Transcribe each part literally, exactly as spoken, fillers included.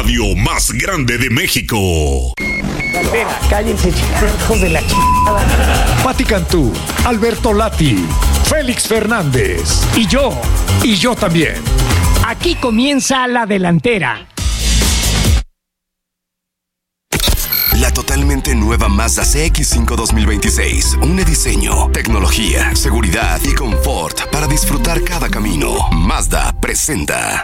estadio más grande de México. Venga, cállense, hijos de la chingada. Pati Cantú, Alberto Lati, Félix Fernández y yo, y yo también. Aquí comienza la delantera. La totalmente nueva Mazda C X cinco dos mil veintiséis. Une diseño, tecnología, seguridad y confort para disfrutar cada camino. Mazda presenta.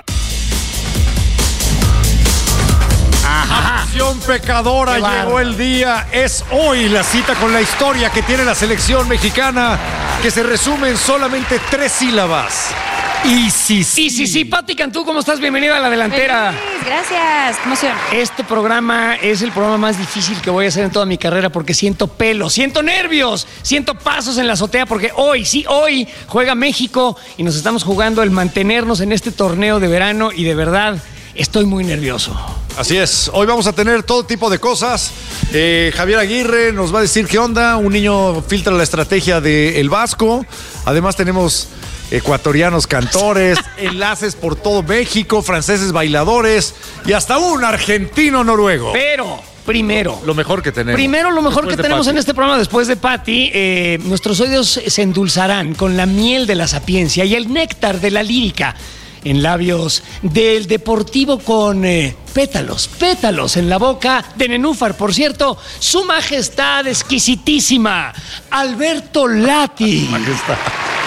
Ajá. Acción pecadora, llegó el día. Es hoy la cita con la historia que tiene la selección mexicana, que se resume en solamente tres sílabas. Y sí, sí. Y sí, sí, Pati Cantú, ¿cómo estás? Bienvenida a la delantera. Feliz, gracias, qué emoción. Este programa es el programa más difícil que voy a hacer en toda mi carrera porque siento pelo, siento nervios, siento pasos en la azotea porque hoy, sí, hoy juega México y nos estamos jugando el mantenernos en este torneo de verano y de verdad estoy muy nervioso. Así es, hoy vamos a tener todo tipo de cosas. Eh, Javier Aguirre nos va a decir qué onda. Un niño filtra la estrategia del Vasco. Además tenemos ecuatorianos cantores, enlaces por todo México, franceses bailadores y hasta un argentino noruego. Pero primero, lo mejor que tenemos. Primero, lo mejor después que de tenemos Pati. en este programa después de Pati, eh, nuestros oídos se endulzarán con la miel de la sapiencia y el néctar de la lírica en labios del deportivo con eh, pétalos, pétalos en la boca de nenúfar. Por cierto, su majestad exquisitísima, Alberto Lati. Majestad.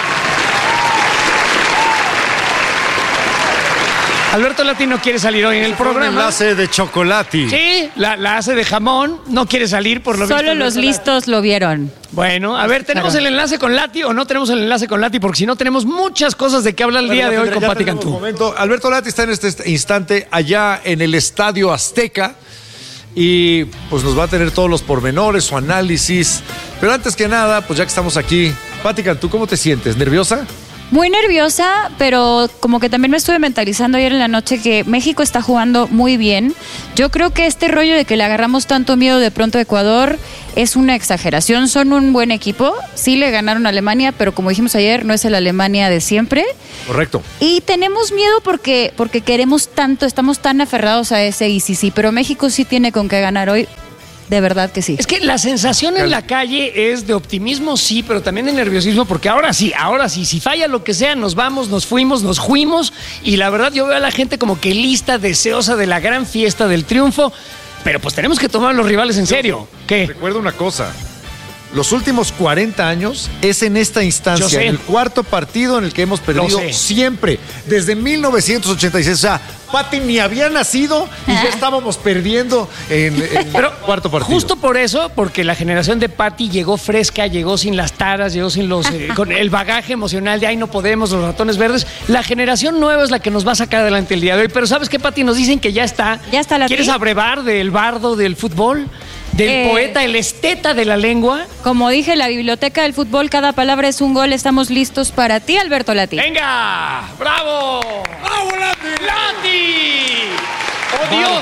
Alberto Lati no quiere salir hoy en el programa. Un enlace de chocolate. Sí, la, la hace de jamón, no quiere salir por lo visto. Solo los listos lo vieron. Bueno, a ver, ¿tenemos Claro. el enlace con Lati o no tenemos el enlace con Lati? Porque si no, tenemos muchas cosas de qué hablar el día de hoy con Pati Cantú. Momento. Alberto Lati está en este instante allá en el Estadio Azteca y pues nos va a tener todos los pormenores, su análisis. Pero antes que nada, pues ya que estamos aquí, Pati Cantú, ¿cómo te sientes? ¿Nerviosa? Muy nerviosa, pero como que también me estuve mentalizando ayer en la noche que México está jugando muy bien. Yo creo que este rollo de que le agarramos tanto miedo de pronto a Ecuador es una exageración. Son un buen equipo, sí le ganaron a Alemania, pero como dijimos ayer, no es el Alemania de siempre. Correcto. Y tenemos miedo porque, porque queremos tanto, estamos tan aferrados a ese y sí, sí, pero México sí tiene con qué ganar hoy. De verdad que sí. Es que la sensación en la calle es de optimismo, sí, pero también de nerviosismo, porque ahora sí, ahora sí, si falla lo que sea, nos vamos, nos fuimos, nos fuimos, y la verdad yo veo a la gente como que lista, deseosa de la gran fiesta del triunfo, pero pues tenemos que tomar a los rivales en serio. ¿Qué? Recuerda una cosa. Los últimos cuarenta años es en esta instancia, Yo sé. en el cuarto partido en el que hemos perdido Lo sé. siempre, desde mil novecientos ochenta y seis. O sea, Pati ni había nacido y ya estábamos perdiendo en el Pero cuarto partido. justo por eso, porque la generación de Pati llegó fresca, llegó sin las taras, llegó sin los eh, con el bagaje emocional de ay no podemos, los ratones verdes. La generación nueva es la que nos va a sacar adelante el día de hoy. Pero ¿sabes qué, Pati? Nos dicen que ya está. Ya está Lati. ¿Quieres abrevar del bardo del fútbol? Del Eh. poeta, el esteta de la lengua. Como dije, la biblioteca del fútbol, cada palabra es un gol. Estamos listos para ti, Alberto Lati. ¡Venga! ¡Bravo! ¡Bravo, Lati! ¡Lati! ¡Oh, Dios!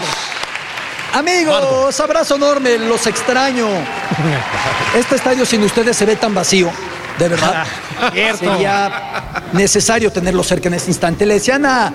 Amigos, abrazo enorme, los extraño. Este estadio sin ustedes se ve tan vacío, de verdad. Cierto. Sería necesario tenerlo cerca en este instante. Le decían a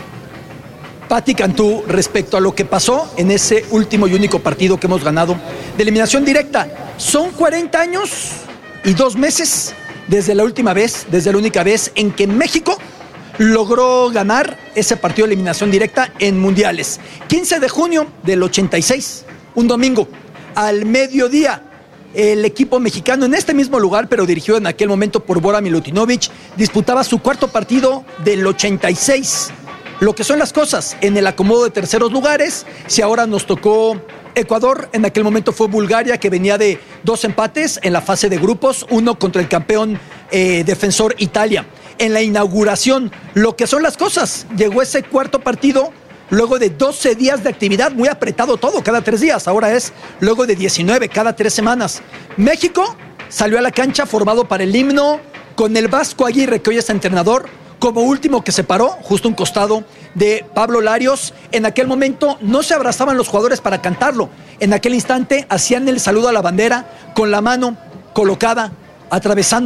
Pati Cantú respecto a lo que pasó en ese último y único partido que hemos ganado de eliminación directa. Son cuarenta años y dos meses desde la última vez, desde la única vez en que México logró ganar ese partido de eliminación directa en mundiales. quince de junio del ochenta y seis, un domingo, al mediodía, el equipo mexicano en este mismo lugar, pero dirigido en aquel momento por Bora Milutinovic, disputaba su cuarto partido del ochenta y seis. Lo que son las cosas en el acomodo de terceros lugares, si ahora nos tocó Ecuador, en aquel momento fue Bulgaria, que venía de dos empates en la fase de grupos, uno contra el campeón eh, defensor Italia. En la inauguración, lo que son las cosas, llegó ese cuarto partido luego de doce días de actividad, muy apretado todo, cada tres días, ahora es luego de diecinueve, cada tres semanas. México salió a la cancha formado para el himno, con el Vasco Aguirre, que hoy es entrenador, como último que se paró, justo a un costado de Pablo Larios. En aquel momento no se abrazaban los jugadores para cantarlo. En aquel instante hacían el saludo a la bandera con la mano colocada, atravesando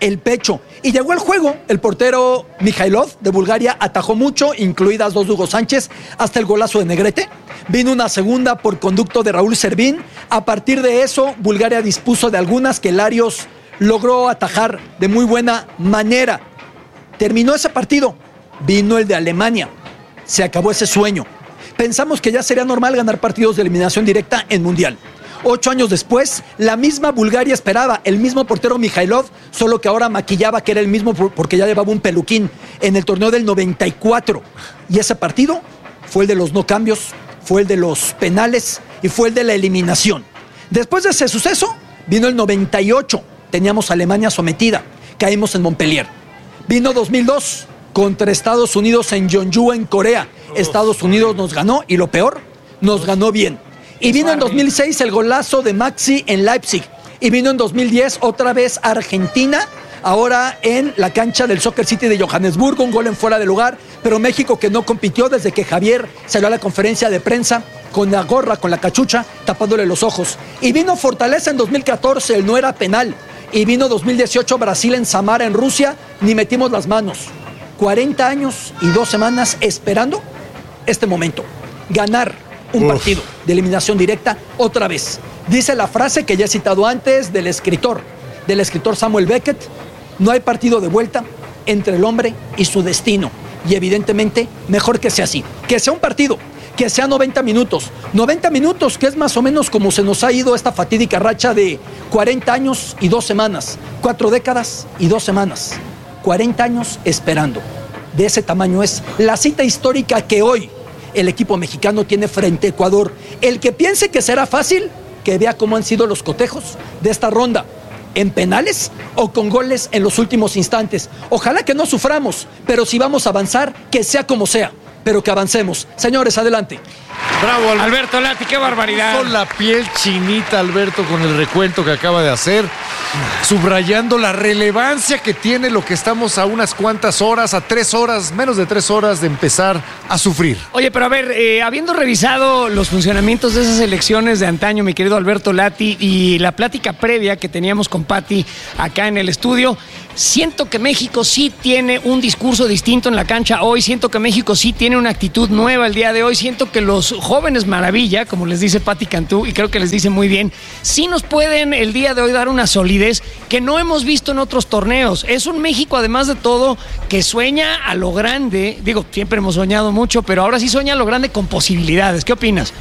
el pecho. Y llegó el juego. El portero Mikhailov de Bulgaria atajó mucho, incluidas dos de Hugo Sánchez, hasta el golazo de Negrete. Vino una segunda por conducto de Raúl Servín. A partir de eso, Bulgaria dispuso de algunas que Larios logró atajar de muy buena manera. Terminó ese partido. Vino el de Alemania. Se acabó ese sueño. Pensamos que ya sería normal ganar partidos de eliminación directa en Mundial. Ocho años después, la misma Bulgaria esperaba, el mismo portero Mikhailov, solo que ahora maquillaba que era el mismo porque ya llevaba un peluquín en el torneo del noventa y cuatro. Y ese partido fue el de los no cambios, fue el de los penales y fue el de la eliminación. Después de ese suceso, vino el noventa y ocho. Teníamos a Alemania sometida. Caímos en Montpellier. Vino dos mil dos contra Estados Unidos en Jeonju, en Corea. Estados Unidos nos ganó y lo peor, nos ganó bien. Y vino en dos mil seis el golazo de Maxi en Leipzig. Y vino en dos mil diez otra vez Argentina, ahora en la cancha del Soccer City de Johannesburgo, un gol en fuera de lugar. Pero México, que no compitió desde que Javier salió a la conferencia de prensa con la gorra, con la cachucha, tapándole los ojos. Y vino Fortaleza en dos mil catorce, el no era penal. Y vino dos mil dieciocho Brasil en Samara, en Rusia, ni metimos las manos. cuarenta años y dos semanas esperando este momento. Ganar un Uf. partido de eliminación directa otra vez. Dice la frase que ya he citado antes del escritor, del escritor Samuel Beckett: no hay partido de vuelta entre el hombre y su destino. Y evidentemente, mejor que sea así. Que sea un partido, que sea noventa minutos. noventa minutos, que es más o menos como se nos ha ido esta fatídica racha de cuarenta años y dos semanas. Cuatro décadas y dos semanas. cuarenta años esperando. De ese tamaño es la cita histórica que hoy el equipo mexicano tiene frente a Ecuador. El que piense que será fácil, que vea cómo han sido los cotejos de esta ronda, en penales o con goles en los últimos instantes. Ojalá que no suframos, pero si vamos a avanzar, que sea como sea, pero que avancemos. Señores, adelante. Bravo, Alberto, Alberto Lati, qué barbaridad. Con la piel chinita, Alberto, con el recuento que acaba de hacer, subrayando la relevancia que tiene lo que estamos a unas cuantas horas, a tres horas, menos de tres horas de empezar a sufrir. Oye, pero a ver, eh, habiendo revisado los funcionamientos de esas elecciones de antaño, mi querido Alberto Lati, y la plática previa que teníamos con Pati acá en el estudio, siento que México sí tiene un discurso distinto en la cancha hoy, siento que México sí tiene una actitud nueva el día de hoy, siento que los jóvenes maravilla, como les dice Pati Cantú, y creo que les dice muy bien, sí nos pueden el día de hoy dar una solidez que no hemos visto en otros torneos. Es un México, además de todo, que sueña a lo grande. Digo, siempre hemos soñado mucho, pero ahora sí sueña a lo grande con posibilidades. ¿Qué opinas?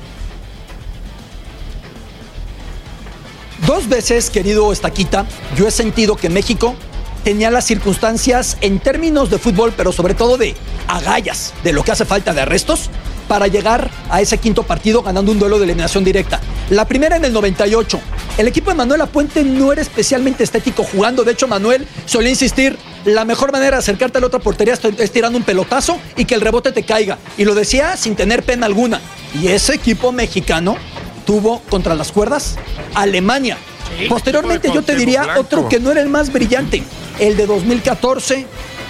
Dos veces, querido Estaquita, yo he sentido que México tenía las circunstancias en términos de fútbol, pero sobre todo de agallas, de lo que hace falta de arrestos, para llegar a ese quinto partido ganando un duelo de eliminación directa. La primera en el noventa y ocho. El equipo de Manuel Apuente no era especialmente estético jugando. De hecho, Manuel solía insistir, la mejor manera de acercarte a la otra portería es tirando un pelotazo y que el rebote te caiga. Y lo decía sin tener pena alguna. Y ese equipo mexicano tuvo contra las cuerdas Alemania. Sí, posteriormente yo te diría Blanco. Otro que no era el más brillante, el de dos mil catorce.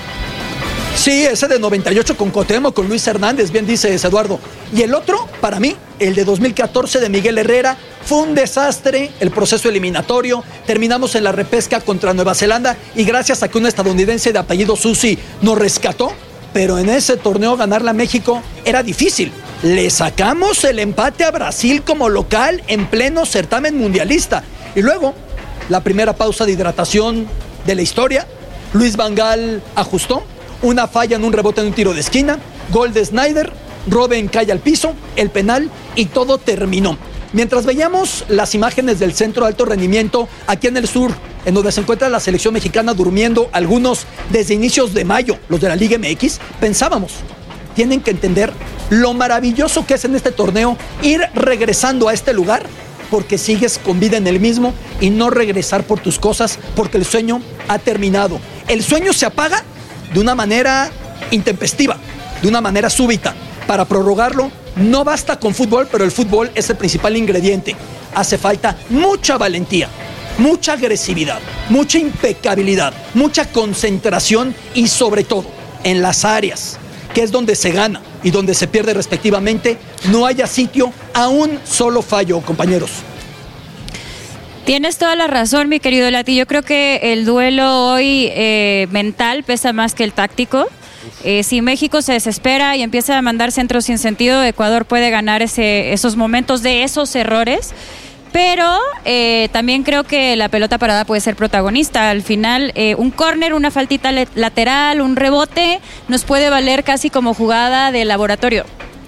Sí, ese de noventa y ocho con Cuauhtémoc, con Luis Hernández, bien dices, Eduardo. Y el otro, para mí, el de dos mil catorce de Miguel Herrera, fue un desastre el proceso eliminatorio. Terminamos en la repesca contra Nueva Zelanda y gracias a que un estadounidense de apellido Susi nos rescató, pero en ese torneo ganarle a México era difícil. Le sacamos el empate a Brasil como local en pleno certamen mundialista. Y luego, la primera pausa de hidratación de la historia, Luis Van Gaal ajustó, una falla en un rebote en un tiro de esquina, gol de Snyder, Robben cae al piso, el penal y todo terminó. Mientras veíamos las imágenes del centro de alto rendimiento aquí en el sur, en donde se encuentra la selección mexicana durmiendo, algunos desde inicios de mayo, los de la Liga M X, pensábamos, tienen que entender lo maravilloso que es en este torneo ir regresando a este lugar porque sigues con vida en el mismo y no regresar por tus cosas porque el sueño ha terminado. El sueño se apaga de una manera intempestiva, de una manera súbita. Para prorrogarlo no basta con fútbol, pero el fútbol es el principal ingrediente. Hace falta mucha valentía, mucha agresividad, mucha impecabilidad, mucha concentración y sobre todo en las áreas, que es donde se gana y donde se pierde respectivamente, no haya sitio a un solo fallo, compañeros. Tienes toda la razón, mi querido Lati. Yo creo que el duelo hoy eh, mental pesa más que el táctico. Eh, si México se desespera y empieza a mandar centros sin sentido, Ecuador puede ganar ese, esos momentos de esos errores. Pero eh, también creo que la pelota parada puede ser protagonista. Al final, eh, un córner, una faltita lateral, un rebote, nos puede valer casi como jugada de laboratorio.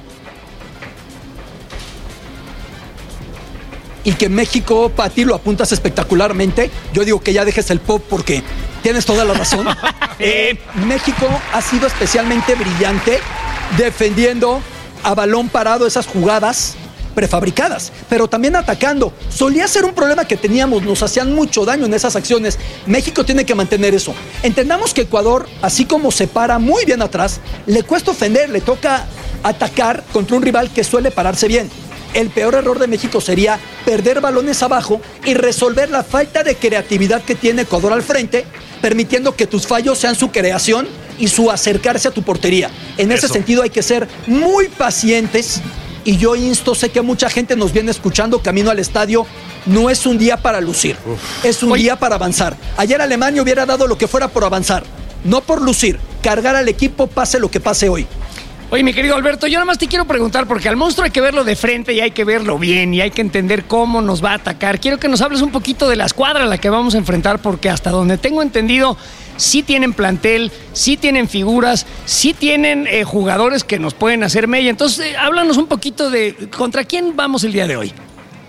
Y que México, Pati, lo apuntas espectacularmente. Yo digo que ya dejes el pop porque tienes toda la razón. eh, México ha sido especialmente brillante defendiendo a balón parado esas jugadas prefabricadas, pero también atacando. Solía ser un problema que teníamos, nos hacían mucho daño en esas acciones. México tiene que mantener eso. Entendamos que Ecuador, así como se para muy bien atrás, le cuesta ofender, le toca atacar contra un rival que suele pararse bien. El peor error de México sería perder balones abajo y resolver la falta de creatividad que tiene Ecuador al frente, permitiendo que tus fallos sean su creación y su acercarse a tu portería. En Eso. ese sentido hay que ser muy pacientes y yo insto, sé que mucha gente nos viene escuchando camino al estadio, no es un día para lucir, Uf. es un Oye. día para avanzar. Ayer Alemania hubiera dado lo que fuera por avanzar, no por lucir, cargar al equipo pase lo que pase hoy. Oye, mi querido Alberto, yo nada más te quiero preguntar, porque al monstruo hay que verlo de frente y hay que verlo bien y hay que entender cómo nos va a atacar. Quiero que nos hables un poquito de la escuadra a la que vamos a enfrentar, porque hasta donde tengo entendido, sí tienen plantel, sí tienen figuras, sí tienen eh, jugadores que nos pueden hacer mella. Entonces, eh, háblanos un poquito de contra quién vamos el día de hoy.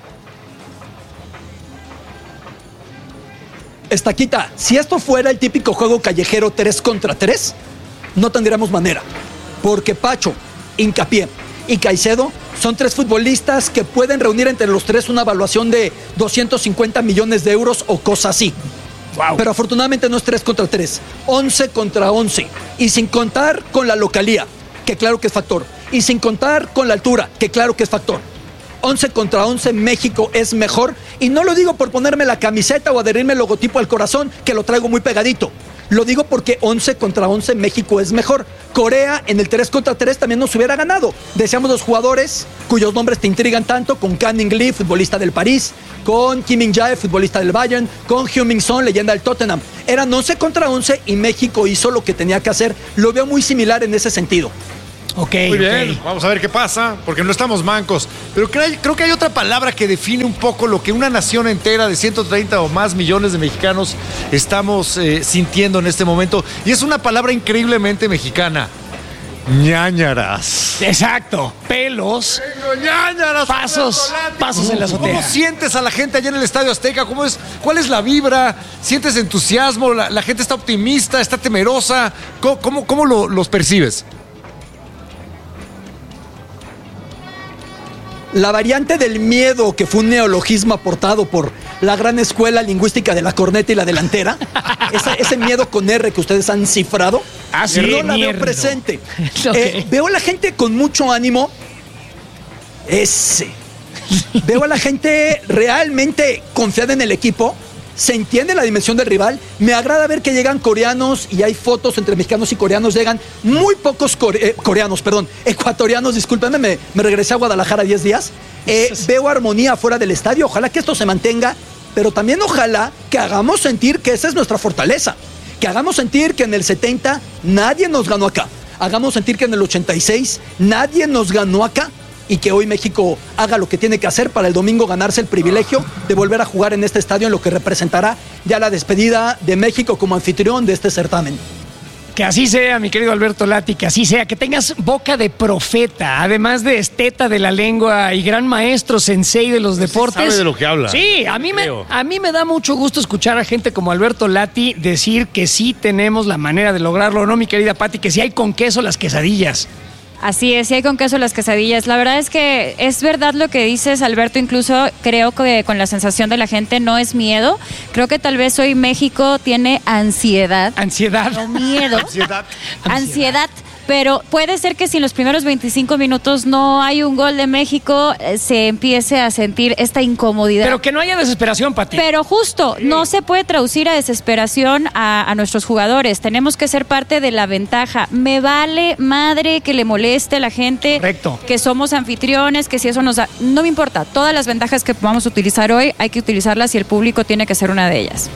Estaquita, si esto fuera el típico juego callejero tres contra tres, no tendríamos manera. Porque Pacho, Hincapié y Caicedo son tres futbolistas que pueden reunir entre los tres una evaluación de doscientos cincuenta millones de euros o cosas así. Wow. Pero afortunadamente no es tres contra tres, once contra once. Y sin contar con la localía, que claro que es factor. Y sin contar con la altura, que claro que es factor. once contra once, México es mejor. Y no lo digo por ponerme la camiseta o adherirme el logotipo al corazón, que lo traigo muy pegadito. Lo digo porque once contra once México es mejor. Corea en el tres contra tres también nos hubiera ganado. Deseamos los jugadores cuyos nombres te intrigan tanto, con Canning Lee, futbolista del París, con Kim Min-jae, futbolista del Bayern, con Heung-min Son, leyenda del Tottenham. Eran once contra once y México hizo lo que tenía que hacer. Lo veo muy similar en ese sentido. Ok, muy bien, okay. Vamos a ver qué pasa, porque no estamos mancos. Pero creo, creo que hay otra palabra que define un poco lo que una nación entera de ciento treinta o más millones de mexicanos estamos eh, sintiendo en este momento. Y es una palabra increíblemente mexicana. Ñáñaras. Exacto, pelos. Tengo ñáñaras. Pasos, pasos en la azotea. ¿Cómo sientes a la gente allá en el Estadio Azteca? ¿Cómo es, ¿Cuál es la vibra? ¿Sientes entusiasmo? ¿La, la gente está optimista? ¿Está temerosa? ¿Cómo, cómo, cómo lo, los percibes? La variante del miedo, que fue un neologismo aportado por la gran escuela lingüística de la corneta y la delantera, ese, ese miedo con R que ustedes han cifrado, ah, sí, no la veo presente. Okay. Eh, veo a la gente con mucho ánimo. Ese. Veo a la gente realmente confiada en el equipo. Se entiende la dimensión del rival. Me agrada ver que llegan coreanos y hay fotos entre mexicanos y coreanos. Llegan muy pocos core- eh, coreanos, perdón, ecuatorianos, discúlpenme, me, me regresé a Guadalajara diez días. Eh, veo armonía fuera del estadio. Ojalá que esto se mantenga, pero también ojalá que hagamos sentir que esa es nuestra fortaleza. Que hagamos sentir que en el setenta nadie nos ganó acá. Hagamos sentir que en el ochenta y seis nadie nos ganó acá. Y que hoy México haga lo que tiene que hacer para el domingo ganarse el privilegio de volver a jugar en este estadio, en lo que representará ya la despedida de México como anfitrión de este certamen. Que así sea, mi querido Alberto Lati, que así sea, que tengas boca de profeta, además de esteta de la lengua y gran maestro sensei de los deportes. ¿Sabe de lo que habla? Sí, a mí, me, a mí me da mucho gusto escuchar a gente como Alberto Lati decir que sí tenemos la manera de lograrlo, ¿no, mi querida Pati? Que sí hay con queso las quesadillas. Así es, sí hay con queso las quesadillas. La verdad es que es verdad lo que dices, Alberto. Incluso creo que con la sensación de la gente no es miedo. Creo que tal vez hoy México tiene ansiedad. ¿Ansiedad? No miedo. Ansiedad. Ansiedad. pero puede ser que si en los primeros veinticinco minutos no hay un gol de México, eh, se empiece a sentir esta incomodidad. Pero que no haya desesperación, Pati. Pero justo, sí. no se puede traducir a desesperación a, a nuestros jugadores. Tenemos que ser parte de la ventaja. Me vale madre que le moleste a la gente. Correcto. Que somos anfitriones, que si eso nos da... No me importa. Todas las ventajas que vamos a utilizar hoy, hay que utilizarlas y el público tiene que ser una de ellas.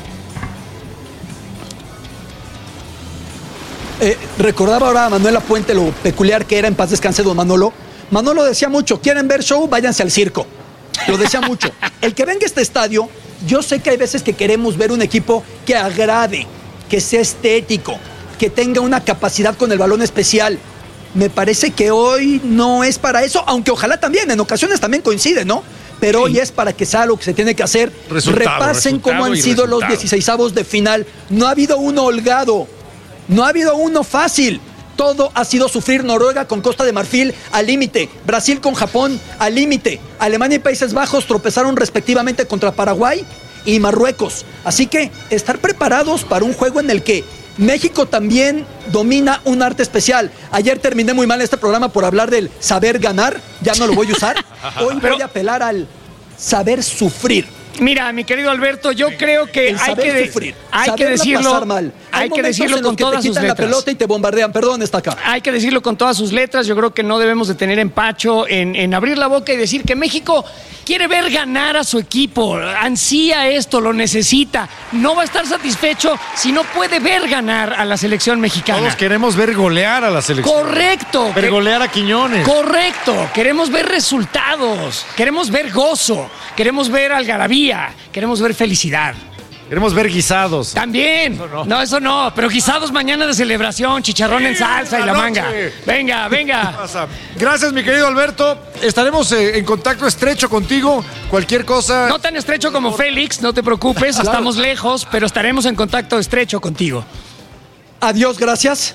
Eh, recordaba ahora a Manuela Puente lo peculiar que era, en paz descanse don Manolo. Manolo decía mucho, ¿quieren ver show? Váyanse al circo. Lo decía mucho. El que venga a este estadio, yo sé que hay veces que queremos ver un equipo que agrade, que sea estético, que tenga una capacidad con el balón especial. Me parece que hoy no es para eso, aunque ojalá también, en ocasiones también coincide, ¿no? Pero sí. hoy es para que sea lo que se tiene que hacer. Resultado, Repasen cómo han sido resultado. Los dieciseisavos de final. No ha habido uno holgado. No ha habido uno fácil. Todo ha sido sufrir. Noruega con Costa de Marfil al límite. Brasil con Japón al límite. Alemania y Países Bajos tropezaron respectivamente contra Paraguay y Marruecos. Así que estar preparados para un juego en el que México también domina un arte especial. Ayer terminé muy mal este programa por hablar del saber ganar. Ya no lo voy a usar. Hoy Pero... voy a apelar al saber sufrir. Mira, mi querido Alberto, yo creo que el hay que, sufrir, hay que decirlo, mal. hay, hay que decirlo con que todas te sus quitan letras. La pelota y te bombardean. Perdón, está acá. Hay que decirlo con todas sus letras. Yo creo que no debemos de tener empacho en, en abrir la boca y decir que México quiere ver ganar a su equipo, ansía esto, lo necesita. No va a estar satisfecho si no puede ver ganar a la selección mexicana. Todos queremos ver golear a la selección. Correcto. Ver golear a Quiñones. Correcto. Queremos ver resultados. Queremos ver gozo. Queremos ver algarabía. Queremos ver felicidad. Queremos ver guisados. También. Eso no. no, eso no. Pero guisados mañana de celebración, chicharrón en salsa y la manga. Venga, venga. Gracias, mi querido Alberto. Estaremos eh, en contacto estrecho contigo. Cualquier cosa. No tan estrecho como Félix, no te preocupes. Claro. Estamos lejos, pero estaremos en contacto estrecho contigo. Adiós, gracias.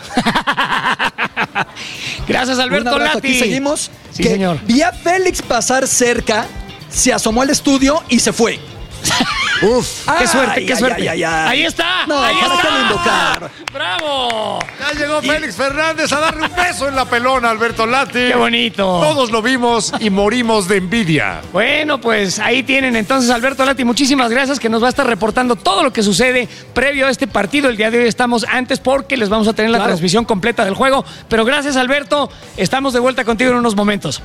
Gracias, Alberto Lati. Aquí seguimos. Sí, que señor. Vi a Félix pasar cerca, se asomó al estudio y se fue. Uf, qué suerte, ay, qué ay, suerte. Ay, ay, ay. Ahí está, no, ahí ¿para está. qué lo invocar? ¡Bravo! Ya llegó Félix Fernández a darle un beso en la pelona a Alberto Lati. ¡Qué bonito! Todos lo vimos y morimos de envidia. Bueno, pues ahí tienen entonces Alberto Lati. Muchísimas gracias, que nos va a estar reportando todo lo que sucede previo a este partido. El día de hoy estamos antes porque les vamos a tener la claro. transmisión completa del juego. Pero gracias, Alberto. Estamos de vuelta contigo en unos momentos.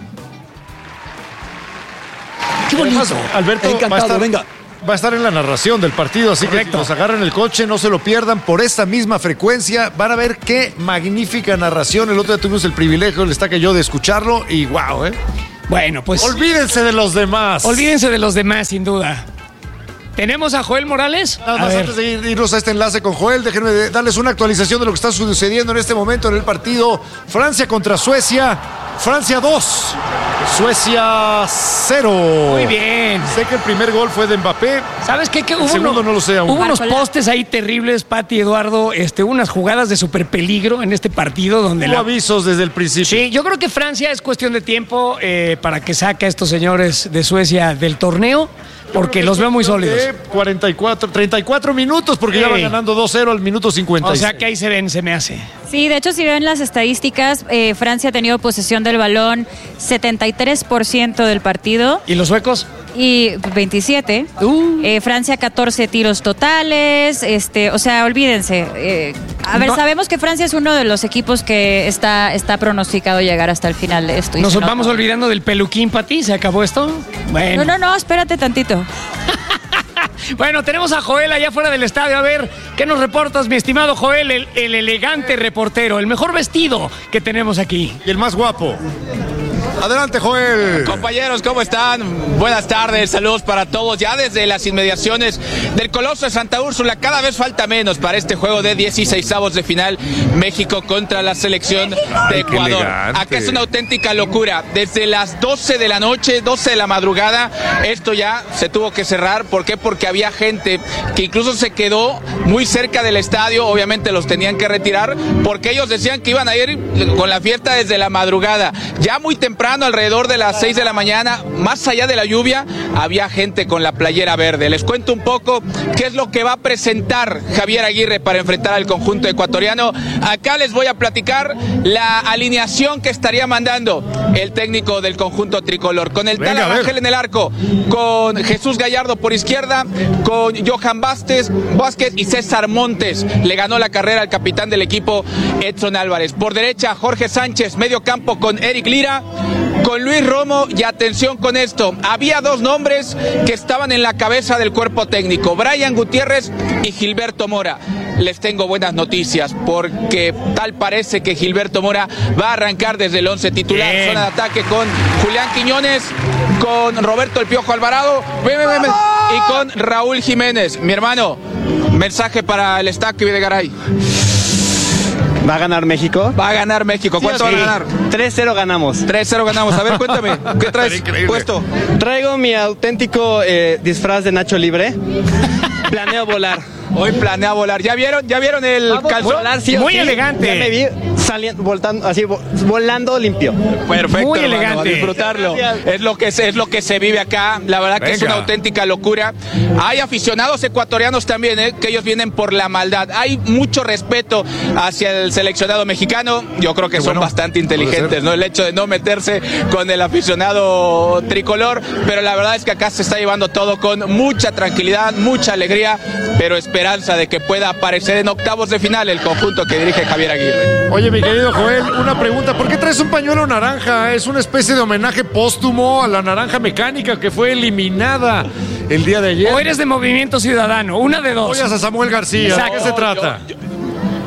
¡Qué bonito! Además, Alberto, encantado, va a estar, venga. Va a estar en la narración del partido, así Correcto. que nos agarren el coche, no se lo pierdan por esta misma frecuencia. Van a ver qué magnífica narración. El otro día tuvimos el privilegio, el destaque yo, de escucharlo y wow, ¿eh? Bueno, pues... Olvídense de los demás. Olvídense de los demás, sin duda. ¿Tenemos a Joel Morales? Nada más antes de irnos a este enlace con Joel, déjenme darles una actualización de lo que está sucediendo en este momento en el partido. Francia contra Suecia. Francia dos, Suecia cero. Muy bien. Sé que el primer gol fue de Mbappé. ¿Sabes qué? Que el hubo segundo uno, no lo sé aún. Hubo unos postes ahí terribles, Pati, Eduardo, este, unas jugadas de super peligro en este partido donde hubo la... avisos desde el principio. Sí, yo creo que Francia es cuestión de tiempo eh, para que saque a estos señores de Suecia del torneo. Porque los veo muy sólidos. cuarenta y cuatro, treinta y cuatro minutos, porque sí. ya van ganando dos cero al minuto cincuenta y seis. O sea que ahí se ven, se me hace. Sí, de hecho, si ven las estadísticas, eh, Francia ha tenido posesión del balón setenta y tres por ciento del partido. ¿Y los suecos? Y veintisiete. Uh. Eh, Francia catorce tiros totales. Este, o sea, olvídense. Eh, a ver, no. sabemos que Francia es uno de los equipos que está, está pronosticado llegar hasta el final de esto. Nos vamos no. olvidando del peluquín, Pati. ¿Se acabó esto? Bueno. No, no, no, espérate tantito. Bueno, tenemos a Joel allá fuera del estadio. A ver, ¿qué nos reportas, mi estimado Joel? El, el elegante reportero, el mejor vestido que tenemos aquí. Y el más guapo. Adelante, Joel. Compañeros, ¿cómo están? Buenas tardes, saludos para todos. Ya desde las inmediaciones del Coloso de Santa Úrsula, cada vez falta menos para este juego de dieciseisavos de final, México contra la selección de Ecuador. Acá es una auténtica locura. Desde las doce de la noche, doce de la madrugada, esto ya se tuvo que cerrar. ¿Por qué? Porque había gente que incluso se quedó muy cerca del estadio. Obviamente los tenían que retirar porque ellos decían que iban a ir con la fiesta desde la madrugada. Ya muy temprano temprano, alrededor de las seis de la mañana, más allá de la lluvia, había gente con la playera verde. Les cuento un poco qué es lo que va a presentar Javier Aguirre para enfrentar al conjunto ecuatoriano. Acá les voy a platicar la alineación que estaría mandando el técnico del conjunto tricolor. Con el Tala Rangel en el arco, con Jesús Gallardo por izquierda, con Johan Vázquez, Vázquez y César Montes. Le ganó la carrera al capitán del equipo, Edson Álvarez. Por derecha, Jorge Sánchez, medio campo con Eric Lira, con Luis Romo, y atención con esto, había dos nombres que estaban en la cabeza del cuerpo técnico, Brian Gutiérrez y Gilberto Mora. Les tengo buenas noticias, porque tal parece que Gilberto Mora va a arrancar desde el once titular. Bien. Zona de ataque con Julián Quiñones, con Roberto El Piojo Alvarado y con Raúl Jiménez. Mi hermano, mensaje para el Estaco y Videgaray. ¿Va a ganar México? Va a ganar México. ¿Cuánto sí, va a ganar? tres cero ganamos. tres cero ganamos. A ver, cuéntame, ¿qué traes puesto? Traigo mi auténtico eh, disfraz de Nacho Libre. Planeo volar. Hoy planea volar. ¿Ya vieron? ¿Ya vieron el calzón? Sí, muy sí, elegante. Ya me vi saliendo, voltando, así, volando limpio. Perfecto. Muy hermano, elegante. A disfrutarlo. Es lo que se, es lo que se vive acá. La verdad que Venga. Es una auténtica locura. Hay aficionados ecuatorianos también, ¿eh? Que ellos vienen por la maldad. Hay mucho respeto hacia el seleccionado mexicano. Yo creo que Qué son bueno. bastante inteligentes, ¿no? El hecho de no meterse con el aficionado tricolor. Pero la verdad es que acá se está llevando todo con mucha tranquilidad, mucha alegría, pero esperanza de que pueda aparecer en octavos de final el conjunto que dirige Javier Aguirre. Oye, mi querido Joel, una pregunta. ¿Por qué traes un pañuelo naranja? Es una especie de homenaje póstumo a la naranja mecánica que fue eliminada el día de ayer. ¿O eres de Movimiento Ciudadano? Una de dos. Oyas a Samuel García. ¿De qué se trata? Yo, yo,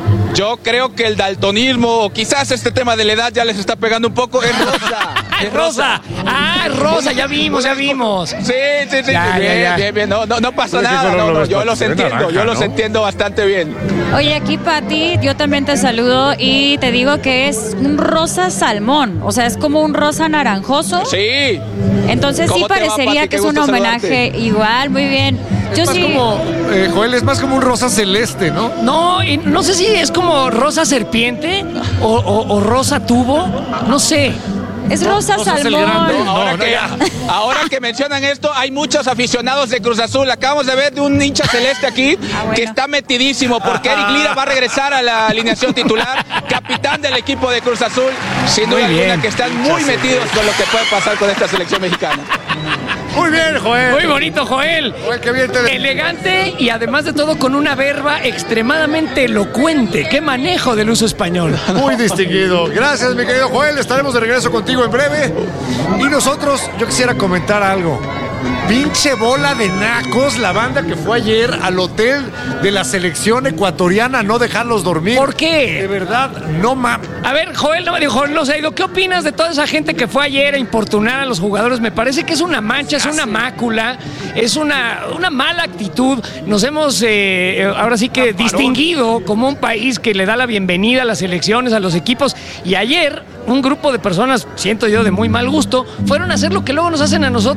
Yo creo que el daltonismo, o quizás este tema de la edad ya les está pegando un poco. Es rosa. Es rosa. Ah, es rosa, ya vimos, ya vimos. Sí, sí, sí. Ya, bien, ya, ya. bien, bien. No, no, no pasa nada. No, no, yo los entiendo, naranja, yo los ¿no? entiendo bastante bien. Oye, aquí, Pati, yo también te saludo y te digo que es un rosa salmón. O sea, es como un rosa naranjoso. Sí. Entonces sí parecería va, Pati? que es un homenaje saludarte. Igual, muy bien. Es Yo más sí. como, eh, Joel, es más como un rosa celeste, ¿no? No, y no sé si es como rosa serpiente o, o, o rosa tubo, no sé. Es rosa ¿Rosa salmón. No, ahora, no, que, no, ahora que mencionan esto, hay muchos aficionados de Cruz Azul. Acabamos de ver de un hincha celeste aquí ah, bueno. que está metidísimo porque Eric Lira va a regresar a la alineación titular, capitán del equipo de Cruz Azul. Sin duda alguna que están muy metidos con lo que puede pasar con esta selección mexicana. Muy bien, Joel. Muy bonito, Joel. Joel, qué bien te... Elegante y además de todo con una verba extremadamente elocuente. Qué manejo del uso español. Muy distinguido. Gracias, mi querido Joel. Estaremos de regreso contigo en breve. Y nosotros, yo quisiera comentar algo. Pinche bola de nacos la banda que fue ayer al hotel de la selección ecuatoriana a no dejarlos dormir. ¿Por qué? De verdad, no mames. A ver, Joel, no me dijo, no sé, ¿qué opinas de toda esa gente que fue ayer a importunar a los jugadores? Me parece que es una mancha, es una mácula, es una, una mala actitud. Nos hemos, eh, ahora sí que, distinguido como un país que le da la bienvenida a las selecciones, a los equipos. Y ayer, un grupo de personas, siento yo, de muy mal gusto, fueron a hacer lo que luego nos hacen a nosotros.